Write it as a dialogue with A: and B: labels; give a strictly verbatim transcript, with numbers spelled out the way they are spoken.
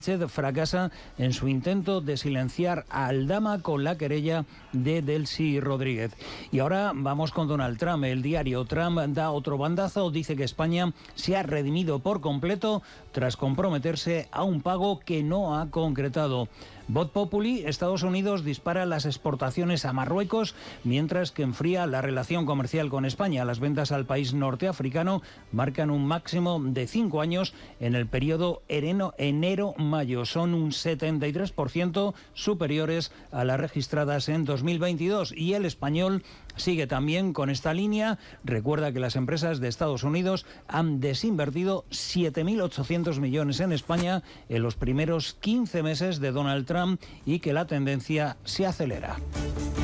A: fracasa en su intento de silenciar a Aldama con la querella de Delcy Rodríguez. Y ahora vamos con Donald Trump. El diario Trump da otro bandazo, dice que España se ha redimido por completo tras comprometerse a un pago que no ha concretado. Voz Populi, Estados Unidos dispara las exportaciones a Marruecos mientras que enfría la relación comercial con España. Las ventas al país norteafricano marcan un máximo de cinco años en el periodo enero-mayo. Son un setenta y tres por ciento superiores a las registradas en dos mil veintidós. Y el español sigue también con esta línea. Recuerda que las empresas de Estados Unidos han desinvertido siete mil ochocientos millones en España en los primeros quince meses de Donald Trump y que la tendencia se acelera.